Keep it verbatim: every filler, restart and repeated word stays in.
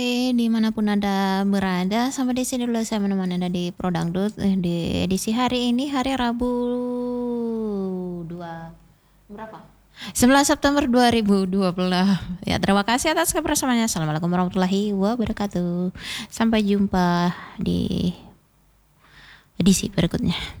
Oke, dimanapun Anda berada, sampai di sini dulu saya menemani Anda di Pro Dangdut, eh, di edisi hari ini, hari Rabu dua berapa? sebelas September dua ribu dua puluh. Ya, terima kasih atas kebersamaannya. Assalamualaikum warahmatullahi wabarakatuh. Sampai jumpa di edisi berikutnya.